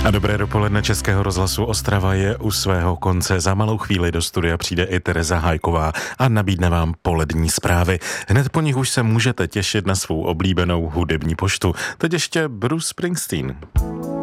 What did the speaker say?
A dobré dopoledne Českého rozhlasu Ostrava je u svého konce. Za malou chvíli do studia přijde i Tereza Hájková a nabídne vám polední zprávy. Hned po nich už se můžete těšit na svou oblíbenou hudební poštu. Teď ještě Bruce Springsteen.